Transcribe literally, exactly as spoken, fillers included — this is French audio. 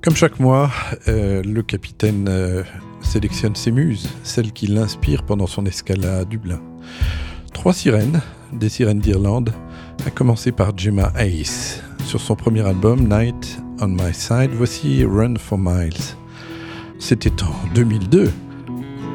Comme chaque mois, euh, le capitaine euh, sélectionne ses muses, celles qui l'inspirent pendant son escale à Dublin. Trois sirènes, des sirènes d'Irlande, à commencer par Gemma Ace. Sur son premier album, Night on My Side, voici Run for Miles. C'était en deux mille deux.